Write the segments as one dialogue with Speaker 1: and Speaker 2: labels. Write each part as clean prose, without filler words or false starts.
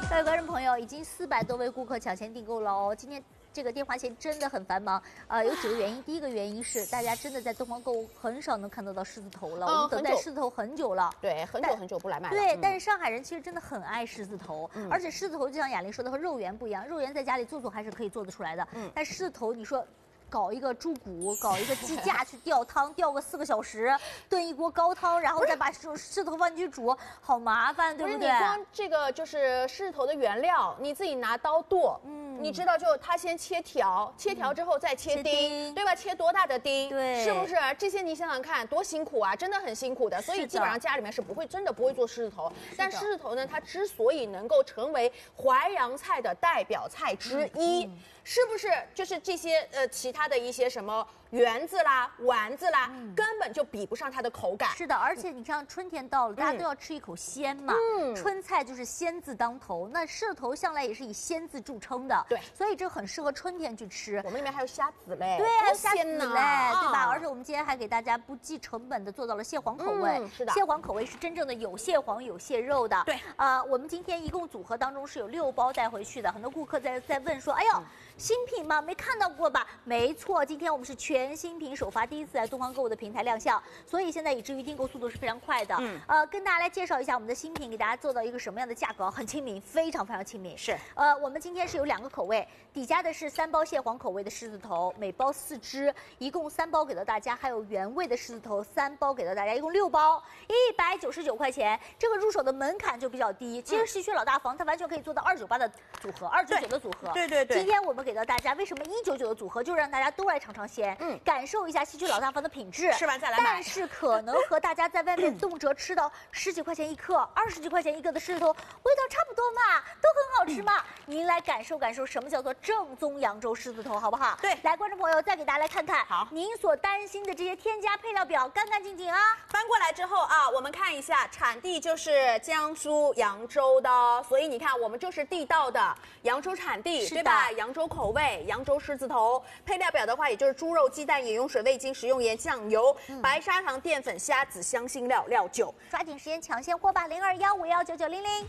Speaker 1: 各位观众朋友，已经400多位顾客抢先订购了哦。今天这个电话线真的很繁忙，有几个原因。第一个原因是大家真的在东方购物很少能看到狮子头了，我们等待狮子头很久了。
Speaker 2: 对，很久不来卖了。
Speaker 1: 对，但是上海人其实真的很爱狮子头，而且狮子头就像雅玲说的和肉圆不一样，肉圆在家里做还是可以做得出来的，但狮子头你说。搞一个猪骨，搞一个鸡架去吊汤，吊个4个小时，炖一锅高汤，然后再把狮子头放进去煮，好麻烦，对不对？
Speaker 2: 你光这个就是狮子头的原料，你自己拿刀剁，你知道就他先切条，切条之后再切丁，对吧？切多大的丁，
Speaker 1: 对，
Speaker 2: 是不是？这些你想想看，多辛苦啊，真的很辛苦的。所以基本上家里面是真的不会做狮子头。但狮子头呢，它之所以能够成为淮扬菜的代表菜之一。是不是就是这些其他的一些什么圆子啦、丸子啦，根本就比不上它的口感。
Speaker 1: 是的，而且你看春天到了，大家都要吃一口鲜嘛。春菜就是鲜字当头，那狮子头向来也是以鲜字著称的。
Speaker 2: 对，
Speaker 1: 所以这很适合春天去吃。
Speaker 2: 我们里面还有虾子嘞，
Speaker 1: 对，还有虾子嘞，对吧？而且我们今天还给大家不计成本的做到了蟹黄口味。
Speaker 2: 是的，
Speaker 1: 蟹黄口味是真正的有蟹黄有蟹肉的。
Speaker 2: 对，
Speaker 1: 我们今天一共组合当中是有6包带回去的。很多顾客在问说，哎呦。新品吗？没看到过吧？没错，今天我们是全新品首发，第一次在东方购物的平台亮相，所以现在以至于订购速度是非常快的。跟大家来介绍一下我们的新品，给大家做到一个什么样的价格？很亲民，非常亲民。
Speaker 2: 是，
Speaker 1: 我们今天是有2个口味，底价的是3包蟹黄口味的狮子头，每包4只，一共3包给到大家，还有原味的狮子头3包给到大家，一共6包，199块钱。这个入手的门槛就比较低，其实稀缺老大方，它完全可以做到298的组合，299的组合。
Speaker 2: 对。
Speaker 1: 今天我们给到大家，为什么199的组合，就让大家都来尝尝鲜，感受一下稀缺老大方的品质，
Speaker 2: 吃完再来买。
Speaker 1: 但是可能和大家在外面动辄吃到10几块钱一克、20几块钱一个的狮子头，味道差不多嘛，都很好吃嘛。您来感受什么叫做正宗扬州狮子头，好不好？
Speaker 2: 对，
Speaker 1: 来，观众朋友，再给大家来看看，
Speaker 2: 好，
Speaker 1: 您所担心的这些添加配料表，干干净净啊。
Speaker 2: 翻过来之后啊，我们看一下，产地就是江苏扬州的，所以你看，我们就是地道的扬州产地，对吧？扬州口味，扬州狮子头。配料表的话，也就是猪肉、鸡蛋、饮用水、味精、食用盐、酱油、白砂糖、淀粉、虾子、香辛料、料酒。
Speaker 1: 抓紧时间抢先货吧，0215519900。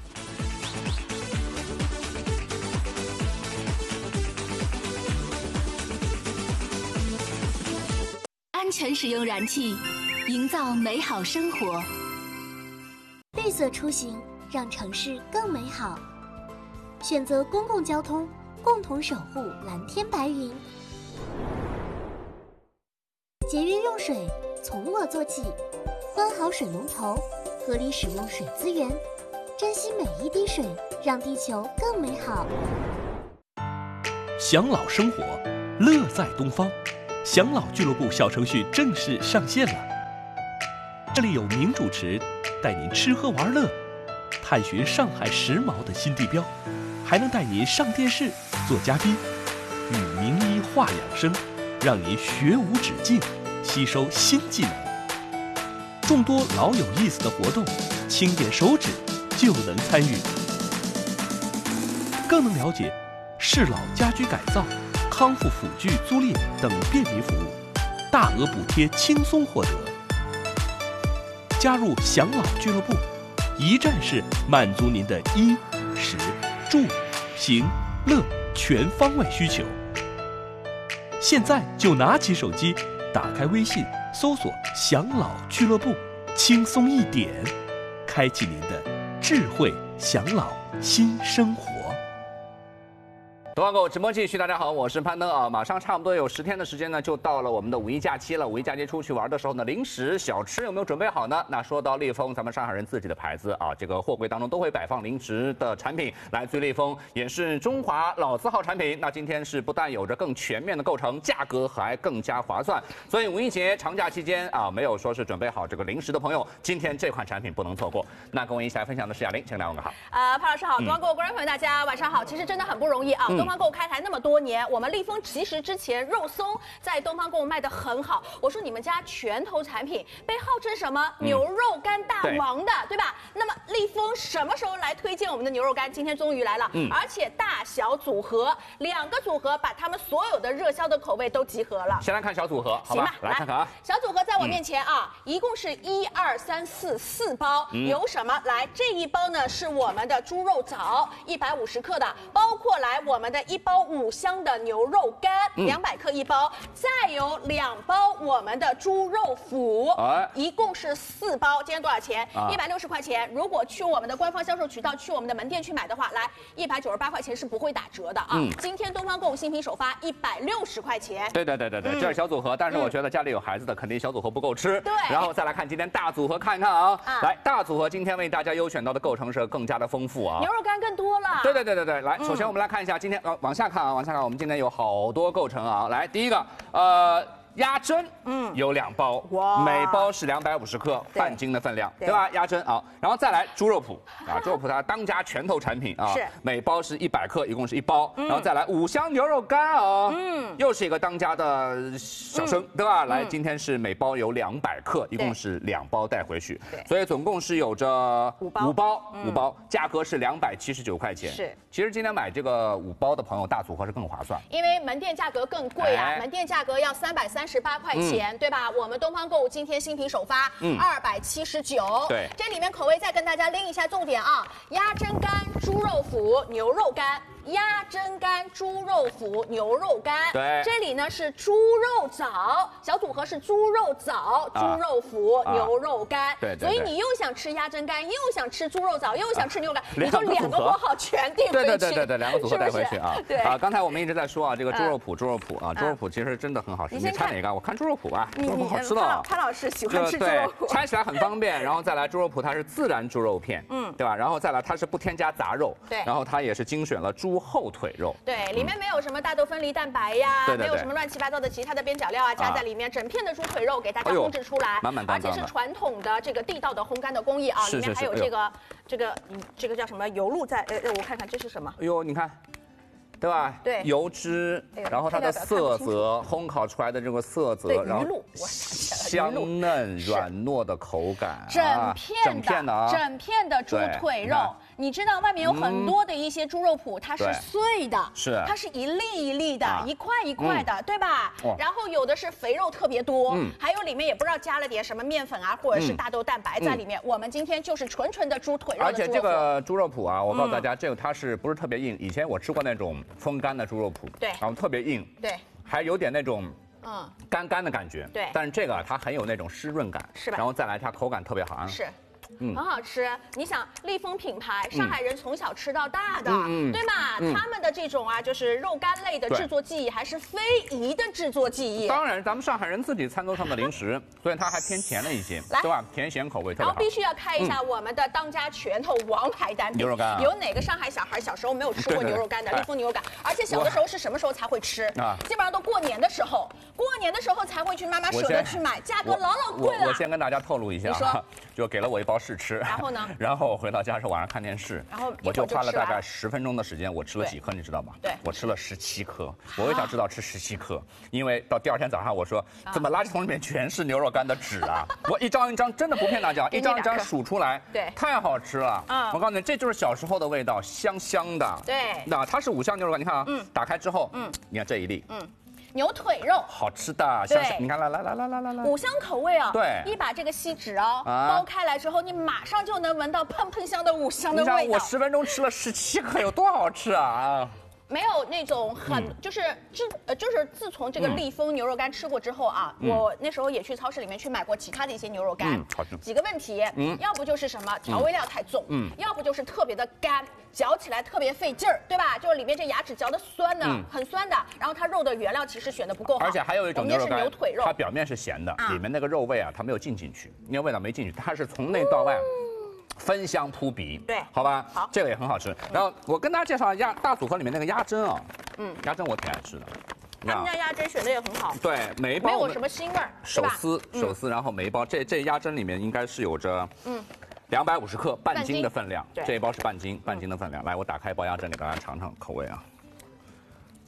Speaker 3: 安全使用燃气，营造美好生活。
Speaker 4: 绿色出行，让城市更美好。选择公共交通，共同守护蓝天白云。节约用水，从我做起。关好水龙头，合理使用水资源，珍惜每一滴水，让地球更美好。
Speaker 5: 享老生活，乐在东方。享老俱乐部小程序正式上线了，这里有名主持带您吃喝玩乐，探寻上海时髦的新地标，还能带您上电视做嘉宾，与名医话养生，让您学无止境，吸收新技能。众多老有意思的活动，轻点手指就能参与，更能了解适老家居改造、康复辅具租赁等便民服务，大额补贴轻松获得。加入享老俱乐部，一站式满足您的衣、食、住、行、乐全方位需求。现在就拿起手机，打开微信，搜索享老俱乐部，轻松一点，开启您的智慧享老新生活。
Speaker 6: 东方购直播继续，大家好，我是攀登啊，马上差不多有10天的时间呢，就到了我们的5一假期了。5一假期出去玩的时候呢，零食小吃有没有准备好呢？那说到立丰，咱们上海人自己的牌子啊，这个货柜当中都会摆放零食的产品，来自于立丰，也是中华老字号产品。那今天是不但有着更全面的构成，价格还更加划算。所以5一节长假期间啊，没有说是准备好这个零食的朋友，今天这款产品不能错过。那跟我一起来分享的是雅玲，请来问个好。
Speaker 2: 潘老师好，东方购观众朋友大家晚上好。其实真的很不容易啊，东方方购物开台那么多年，我们立丰其实之前肉松在东方购物卖得很好。我说你们家拳头产品被号称什么牛肉干大王的，对吧？那么立丰什么时候来推荐我们的牛肉干？今天终于来了，而且大小组合2个组合，把他们所有的热销的口味都集合了。
Speaker 6: 先来看小组合，好吧？来看看啊，
Speaker 2: 小组合在我面前啊，一共是1、2、3、4包，有什么？来，这一包呢是我们的猪肉枣，150克的，包括来我们的1包5香的牛肉干，200克1包，再有2包我们的猪肉脯，一共是4包。今天多少钱？160块钱。如果去我们的官方销售渠道，去我们的门店去买的话，来198块钱是不会打折的啊。今天东方购物新品首发160块钱。
Speaker 6: 对，这是小组合，但是我觉得家里有孩子的肯定小组合不够吃。
Speaker 2: 对。
Speaker 6: 然后再来看今天大组合，看一看啊。来，大组合今天为大家优选到的构成是更加的丰富啊。
Speaker 2: 牛肉干更多了。
Speaker 6: 对，来，首先我们来看一下今天往下看，我们今天有好多构成啊。来，第一个鸭胗，有2包，每包是250克，半斤的分量，对吧？鸭胗啊，然后再来猪肉脯啊，猪肉脯它当家拳头产品啊，
Speaker 2: 是
Speaker 6: 每包是100克，一共是1包，然后再来5香牛肉干啊，又是一个当家的小生，对吧？来，今天是每包有200克，一共是2包带回去，所以总共是有着5包，价格是279块钱。
Speaker 2: 是，
Speaker 6: 其实今天买这个5包的朋友，大组合是更划算，
Speaker 2: 因为门店价格更贵啊，门店价格要338块钱，对吧？我们东方购物今天新品首发，279。
Speaker 6: 对，
Speaker 2: 这里面口味再跟大家拎一下重点啊，鸭胗干、猪肉脯、牛肉干。鸭胗干、猪肉脯、牛肉干，
Speaker 6: 对，
Speaker 2: 这里呢是猪肉枣，小组合是猪肉枣、猪肉脯、牛肉干，
Speaker 6: 对，
Speaker 2: 所以你又想吃鸭胗干，又想吃猪肉枣，又想吃牛肉干，你就2个拨号全订回去，
Speaker 6: 对，2个组合带回去啊。
Speaker 2: 对
Speaker 6: 啊，刚才我们一直在说啊，这个猪肉脯啊，猪肉脯其实真的很好吃。你拆哪个？我看猪肉脯吧，猪肉脯好吃的。
Speaker 2: 潘老师喜欢吃猪肉脯，
Speaker 6: 拆起来很方便。然后再来猪肉脯，它是自然猪肉片，对吧？然后再来它是不添加杂肉，
Speaker 2: 对，
Speaker 6: 然后它也是精选了猪后腿肉。
Speaker 2: 对，里面没有什么大豆分离蛋白呀，
Speaker 6: 对，
Speaker 2: 没有什么乱七八糟的其他的边角料啊，加在里面，整片的猪腿肉给大家烘制出来，
Speaker 6: 满满当当的，
Speaker 2: 而且是传统的这个地道的烘干的工艺啊，里面还有这个叫什么油露在，我看看这是什么？
Speaker 6: 哎呦，你看。对吧？
Speaker 2: 对，
Speaker 6: 油脂，然后它的色泽，烘烤出来的这个色泽，然后香嫩软糯的口感，
Speaker 2: 整片的猪腿肉。你知道外面有很多的一些猪肉脯，它是碎的，
Speaker 6: 是，
Speaker 2: 它是一粒一粒的，一块一块的，对吧？然后有的是肥肉特别多，还有里面也不知道加了点什么面粉啊，或者是大豆蛋白在里面。我们今天就是纯纯的猪腿肉，
Speaker 6: 而且这个猪肉脯啊，我告诉大家，这个它是不是特别硬？以前我吃过那种风干的猪肉脯，
Speaker 2: 对，
Speaker 6: 然后特别硬，
Speaker 2: 对，
Speaker 6: 还有点那种干干的感觉，
Speaker 2: 对，
Speaker 6: 但是这个它很有那种湿润感，
Speaker 2: 是吧？
Speaker 6: 然后再来它口感特别好，
Speaker 2: 是。很好吃，你想立丰品牌，上海人从小吃到大的，对吧？他们的这种啊，就是肉干类的制作技艺，还是非遗的制作技艺。
Speaker 6: 当然，咱们上海人自己餐桌上的零食，所以它还偏甜了一些，对吧？甜咸口味特别好。
Speaker 2: 然后必须要开一下我们的当家拳头王牌单品
Speaker 6: 牛肉干。
Speaker 2: 有哪个上海小孩小时候没有吃过牛肉干的？立丰牛肉干，而且小的时候是什么时候才会吃？基本上都过年的时候才会去，妈妈舍得去买，价格老贵了。
Speaker 6: 我先跟大家透露一下，就给了我1包试吃。
Speaker 2: 然后呢？
Speaker 6: 然后我回到家是晚上看电视，
Speaker 2: 然后
Speaker 6: 我就花了大概10分钟的时间，我吃了几颗，你知道吗？
Speaker 2: 对，
Speaker 6: 我吃了17颗。我为啥知道吃17颗？因为到第2天早上，我说怎么垃圾桶里面全是牛肉干的纸啊？我一张一张真的不骗大家，一张一张数出来，
Speaker 2: 对，
Speaker 6: 太好吃了。我告诉你，这就是小时候的味道，香香的。
Speaker 2: 对，
Speaker 6: 那它是5香牛肉干，你看啊，打开之后，你看这一粒，
Speaker 2: 牛腿肉
Speaker 6: 好吃的，香，你看来
Speaker 2: 5香口味啊，
Speaker 6: 对，
Speaker 2: 一把这个锡纸哦剥开来之后，你马上就能闻到喷香的5香的味道。
Speaker 6: 你看我10分钟吃了17颗，有多好吃啊！
Speaker 2: 没有那种就是自从这个立丰牛肉干吃过之后啊，我那时候也去超市里面去买过其他的一些牛肉干，几个问题，要不就是什么调味料太重，要不就是特别的干，嚼起来特别费劲儿，对吧？就是里面这牙齿嚼的酸的，很酸的，然后它肉的原料其实选的不够好，
Speaker 6: 而且还有一种牛肉干，
Speaker 2: 牛腿肉，
Speaker 6: 它表面是咸的，里面那个肉味啊，它没有进去，那个味道没进去，它是从内到外。分香扑鼻，
Speaker 2: 对，
Speaker 6: 好吧，
Speaker 2: 好，
Speaker 6: 这个也很好吃。然后我跟大家介绍大组合里面那个鸭胗啊，鸭胗我挺爱吃的。
Speaker 2: 他们家鸭胗选的也很好，
Speaker 6: 对，每一包
Speaker 2: 没有什么腥味儿，
Speaker 6: 手撕，然后每一包这鸭胗里面应该是有着250克半斤的分量，这一包是半斤的分量。来，我打开一包鸭胗给大家尝尝口味啊。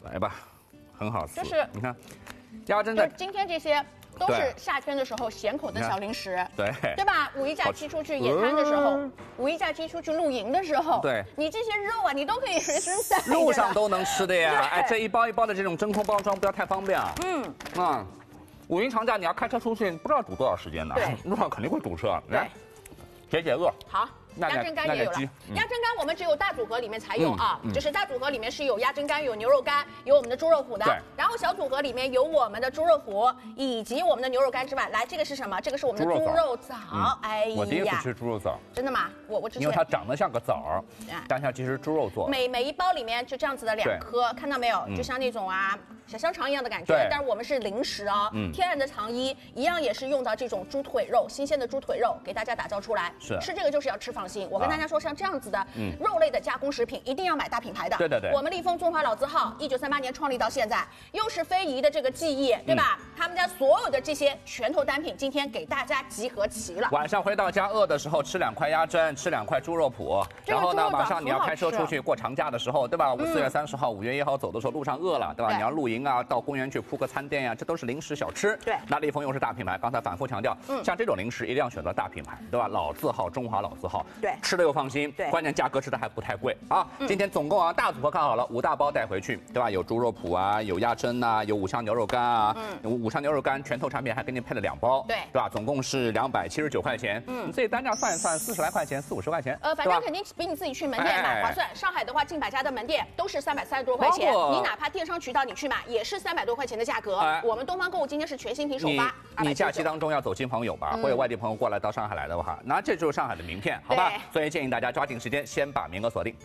Speaker 6: 来吧，很好吃。
Speaker 2: 就是
Speaker 6: 你看，鸭胗的
Speaker 2: 就是今天这些都是
Speaker 6: 对
Speaker 2: 夏天的时候咸口的小零食，
Speaker 6: 对
Speaker 2: 吧？五一假期出去野餐的时候，五一假期出去露营的时候，
Speaker 6: 对
Speaker 2: 你这些肉啊，你都可以随身带着的。
Speaker 6: 路上都能吃的呀。
Speaker 2: 对
Speaker 6: 哎，这一包一包的这种真空包装不要太方便啊。五一长假你要开车出去，不知道堵多少时间呢。
Speaker 2: 对，
Speaker 6: 路上肯定会堵车。
Speaker 2: 对，
Speaker 6: 解饿。
Speaker 2: 好。鸭胗干也有了，鸭胗干我们只有大组合里面才有啊，就是大组合里面是有鸭胗干、有牛肉干、有我们的猪肉脯的，然后小组合里面有我们的猪肉脯以及我们的牛肉干之外，来这个是什么？这个是我们的猪肉枣。哎呀，
Speaker 6: 我第一次吃猪肉枣，
Speaker 2: 真的吗？我之前
Speaker 6: 因为它长得像个枣儿，但它其实猪肉做的。
Speaker 2: 每一包里面就这样子的2颗，看到没有？就像那种啊小香肠一样的感觉，但是我们是零食哦，天然的肠衣，一样也是用到这种猪腿肉，新鲜的猪腿肉给大家打造出来。
Speaker 6: 是
Speaker 2: 吃这个就是要吃放心，我跟大家说。像这样子的肉类的加工食品，一定要买大品牌的。
Speaker 6: 对。
Speaker 2: 我们立丰中华老字号，1938年创立到现在，又是非遗的这个技艺，对吧？他们家所有的这些拳头单品，今天给大家集合齐了。
Speaker 6: 晚上回到家饿的时候，吃2块鸭胗，吃2块猪肉脯，然后呢，马上你要开车出去过长假的时候，对吧？4月30号、5月1号走的时候，路上饿了，对吧？你要露营啊，到公园去铺个餐垫呀，这都是零食小吃。
Speaker 2: 对。
Speaker 6: 那立丰又是大品牌，刚才反复强调，像这种零食一定要选择大品牌，对吧？老字号，中华老字号。
Speaker 2: 对。
Speaker 6: 吃的又放心，
Speaker 2: 对。
Speaker 6: 关键价格吃的还不太贵啊！今天总共啊大组合看好了5大包带回去，对吧？有猪肉脯啊，有鸭胗呐，有五香牛肉干啊，五香牛肉干拳头产品还给你配了2包，
Speaker 2: 对
Speaker 6: 吧？总共是279块钱，你自己单价算一算，40来块钱，40-50块钱，
Speaker 2: 反正肯定比你自己去门店买划算。上海的话，近百家的门店都是330多块钱，你哪怕电商渠道你去买，也是300多块钱的价格。我们东方购物今天是全新品首发，
Speaker 6: 你假期当中要走亲朋友吧，或者外地朋友过来到上海来的话，那这就是上海的名片，好吧？所以建议大家抓紧时间，先把名额锁定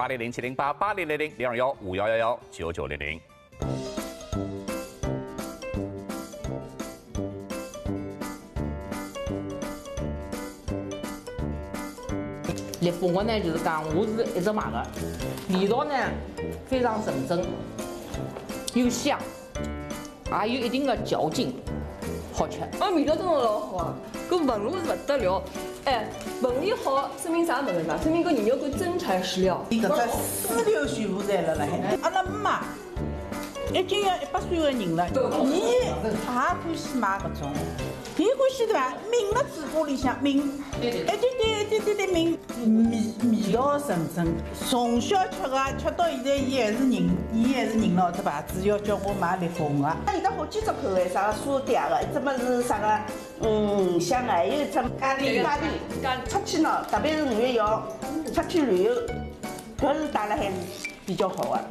Speaker 6: 8007088000021051199900。
Speaker 7: 立丰我呢就是讲，我是一直买的，味道呢非常纯正，又香，还有一定的嚼劲，好吃。
Speaker 8: 味道真的老好啊，搿纹路是不得了。哎，纹理好，说明啥物事嘛？说明搿人肉干真材实料。
Speaker 9: 伊搿只丝绸全部侪辣辣海。阿拉妈已经要100岁的人了，伊也欢喜买搿种。伊欢喜对伐？抿了嘴巴里向抿，对，抿味道纯正。从小吃个，吃到现在，伊还是认了这牌子，要叫我买立丰个。
Speaker 10: 有得好几只口味，啥个沙嗲个，一只么是啥个鱼香个，还有一只咖喱。出去呢，特别是5月1号出去旅游，搿是带了还是比较好个。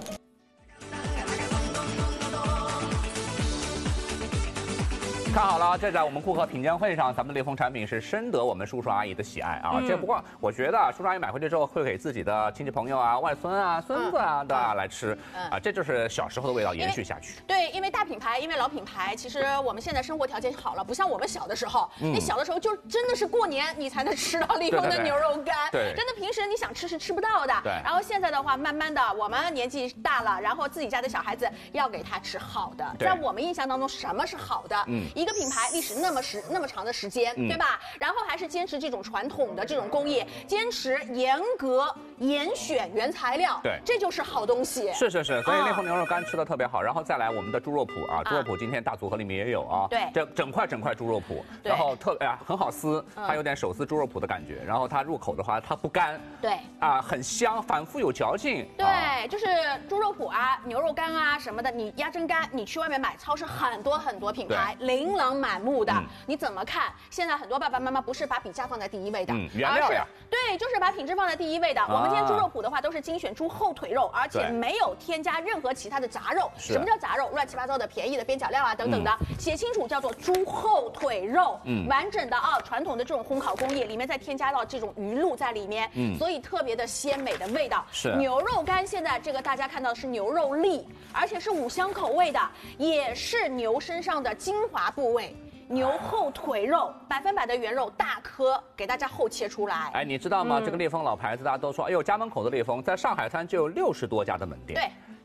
Speaker 6: 看好了，这在我们顾客品鉴会上，咱们立丰产品是深得我们叔叔阿姨的喜爱啊。这不过我觉得叔叔阿姨买回去之后会给自己的亲戚朋友啊、外孙啊、孙子啊的来吃啊，这就是小时候的味道延续下去。
Speaker 2: 对，因为大品牌，因为老品牌，其实我们现在生活条件好了，不像我们小的时候，你小的时候就真的是过年你才能吃到立丰的牛肉干，
Speaker 6: 对，
Speaker 2: 真的平时你想吃是吃不到的。
Speaker 6: 对。
Speaker 2: 然后现在的话，慢慢的我们年纪大了，然后自己家的小孩子要给他吃好的，在我们印象当中，什么是好的？一个品牌历史那么长的时间，对吧？然后还是坚持这种传统的这种工艺，坚持严格严选原材料，
Speaker 6: 对，
Speaker 2: 这就是好东西。
Speaker 6: 是，所以立丰牛肉干吃的特别好。然后再来我们的猪肉脯啊，猪肉脯今天大组合里面也有啊，
Speaker 2: 对，
Speaker 6: 这整块猪肉脯，然后很好撕，它有点手撕猪肉脯的感觉。然后它入口的话，它不干，
Speaker 2: 对，
Speaker 6: 很香，反复有嚼劲。
Speaker 2: 对，就是猪肉脯啊、牛肉干啊什么的，你鸭胗干，你去外面买，超市很多品牌，琳琅满目的，你怎么看？现在很多爸爸妈妈不是把比价放在第一位的，
Speaker 6: 原料呀，
Speaker 2: 对，就是把品质放在第一位的。我们今天猪肉脯的话，都是精选猪后腿肉，而且没有添加任何其他的杂肉。什么叫杂肉？乱七八糟的便宜的边角料啊等等的，写清楚叫做猪后腿肉，完整的传统的这种烘烤工艺，里面再添加到这种鱼露在里面，所以特别的鲜美的味道。
Speaker 6: 是
Speaker 2: 牛肉干，现在这个大家看到的是牛肉粒，而且是五香口味的，也是牛身上的精华部位。牛后腿肉，100%的原肉，大颗，给大家厚切出来。
Speaker 6: 哎，你知道吗？这个立丰老牌子，大家都说，哎呦，家门口的立丰，在上海滩就有60多家的门店。
Speaker 2: 对。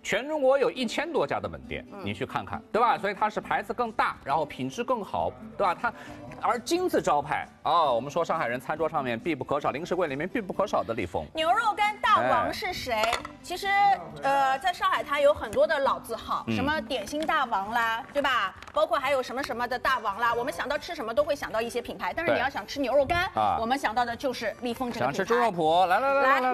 Speaker 6: 全中国有1000多家的门店，你去看看，对吧？所以它是牌子更大，然后品质更好，对吧？而金字招牌我们说上海人餐桌上面必不可少，零食柜里面必不可少的立丰
Speaker 2: 牛肉干大王是谁？其实在上海它有很多的老字号，什么点心大王啦，对吧？包括还有什么什么的大王啦，我们想到吃什么都会想到一些品牌，但是你要想吃牛肉干，我们想到的就是立丰这个品牌。
Speaker 6: 想吃猪肉脯，来，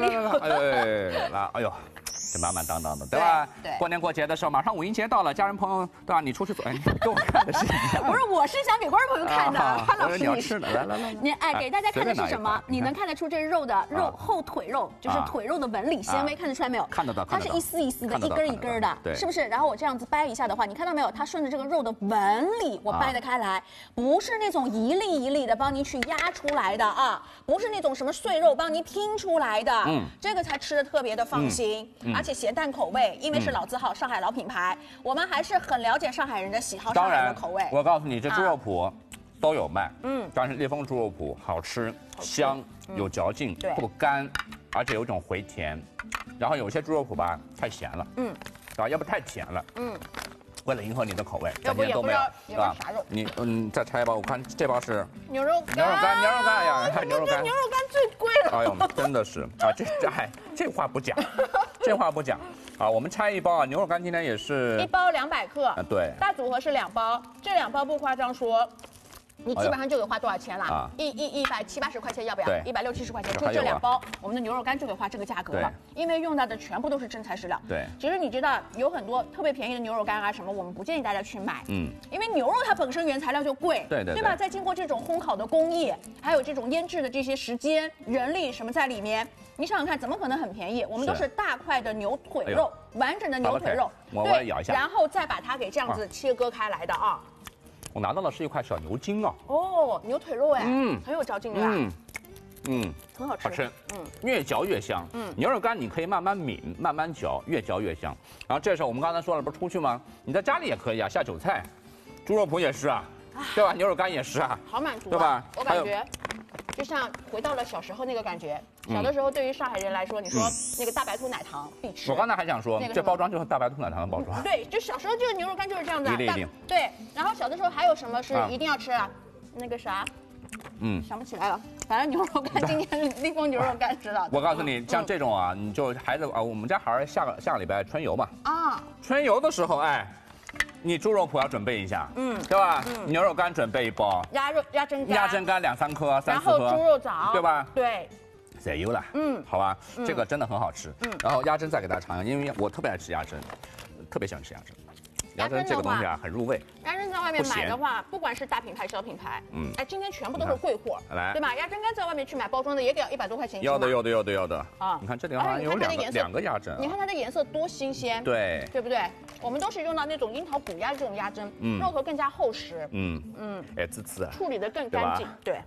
Speaker 6: 哎呦。这满满当当的，对吧？
Speaker 2: 对。
Speaker 6: 过年过节的时候，马上五一节到了，家人朋友，对吧？你出去走，跟我看的是一样。
Speaker 2: 不是，我是想给观众朋友看的，潘老师，
Speaker 6: 你要吃的，来，
Speaker 2: 你给大家看的是什么？你能看得出这肉的后腿肉，就是腿肉的纹理纤维，看得出来没有？
Speaker 6: 看得到，
Speaker 2: 它是一丝一丝的，一根一根的，是不是？然后我这样子掰一下的话，你看到没有？它顺着这个肉的纹理，我掰得开来，不是那种一粒一粒的帮你去压出来的啊，不是那种什么碎肉帮你拼出来的，这个才吃的特别的放心，而且咸淡口味。因为是老字号，上海老品牌，我们还是很了解上海人的喜好，上海人的口味。
Speaker 6: 我告诉你，这猪肉脯都有卖，但是立丰猪肉脯好吃、香、有嚼劲，不干，而且有一种回甜。然后有些猪肉脯吧太咸了，啊，要不太甜了，为了迎合你的口味，
Speaker 2: 要不也不知道有啥肉。
Speaker 6: 你再拆一包，我看这包是
Speaker 2: 牛肉干
Speaker 6: 呀，
Speaker 2: 牛肉干最贵了。
Speaker 6: 哎呦，真的是啊，这话不讲，这话不讲啊。我们拆一包啊，牛肉干今天也是
Speaker 2: 1包200克，
Speaker 6: 对，
Speaker 2: 大组合是2包，这2包不夸张说。你基本上就得花多少钱了？170-180块钱，要不要？160-170块钱，就这2包，我们的牛肉干就得花这个价格了。因为用到的全部都是真材实料。
Speaker 6: 对，
Speaker 2: 其实你知道有很多特别便宜的牛肉干啊什么，我们不建议大家去买。因为牛肉它本身原材料就贵，对吧？再经过这种烘烤的工艺，还有这种腌制的这些时间、人力什么在里面，你想想看，怎么可能很便宜？我们都是大块的牛腿肉，完整的牛腿肉，
Speaker 6: 我咬一下，
Speaker 2: 然后再把它给这样子切割开来的啊。
Speaker 6: 我拿到的是一块小牛筋啊！
Speaker 2: 哦，牛腿肉哎，很有嚼劲的，很好吃，
Speaker 6: 好吃，越嚼越香。牛肉干你可以慢慢抿，慢慢嚼，越嚼越香。然后这时候我们刚才说了，不是出去吗？你在家里也可以啊，下酒菜，猪肉脯也是啊，对吧？牛肉干也是啊，
Speaker 2: 好满足，
Speaker 6: 对吧？
Speaker 2: 我感觉就像回到了小时候那个感觉。小的时候，对于上海人来说，你说那个大白兔奶糖必吃。
Speaker 6: 我刚才还想说，这包装就是大白兔奶糖的包装。
Speaker 2: 对，就小时候就是牛肉干就是这样子。
Speaker 6: 一粒。
Speaker 2: 对，然后小的时候还有什么是一定要吃啊？那个啥，想不起来了。反正牛肉干，今天是立丰牛肉干知道。
Speaker 6: 我告诉你，像这种啊，你就孩子啊，我们家孩儿下个礼拜春游嘛。春游的时候，哎。你猪肉脯要准备一下，对吧？牛肉干准备1包，
Speaker 2: 鸭胗干
Speaker 6: 2-3颗，3-4颗，
Speaker 2: 然后猪肉枣，
Speaker 6: 对吧？
Speaker 2: 对，
Speaker 6: 塞油了，好吧，这个真的很好吃。然后鸭胗再给大家尝尝，因为我特别爱吃鸭胗，特别喜欢吃鸭胗。鸭胗这个东西啊，很入味。
Speaker 2: 鸭胗在外面买的话，不管是大品牌、小品牌，今天全部都是贵货，对吧？鸭胗干在外面去买包装的也得要100多块钱一斤。要
Speaker 6: 的啊！你看这里好像有两个鸭胗，
Speaker 2: 你看它的颜色多新鲜，对不对？我们都是用到那种樱桃骨鸭这种鸭胗，肉头更加厚实，
Speaker 6: 哎，滋滋啊，
Speaker 2: 处理的更干净，对，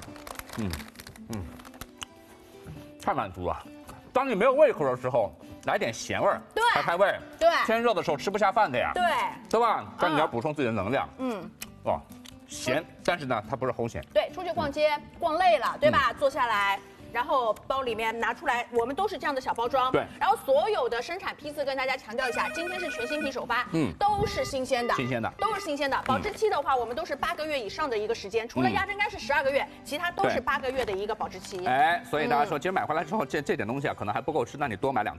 Speaker 6: 太满足了。当你没有胃口的时候，来点咸味儿，开胃。
Speaker 2: 对，
Speaker 6: 天热的时候吃不下饭的呀，对吧？但你要补充自己的能量。哇，咸，但是呢，它不是齁咸。
Speaker 2: 对，出去逛街逛累了，对吧？坐下来。然后包里面拿出来，我们都是这样的小包装。
Speaker 6: 对。
Speaker 2: 然后所有的生产批次跟大家强调一下，今天是全新品首发，都是新鲜的，都是新鲜的。保质期的话，我们都是8个月以上的一个时间，除了鸭胗干是12个月，其他都是8个月的一个保质期。
Speaker 6: 哎，所以大家说，今儿买回来之后，这点东西啊，可能还不够吃，那你多买2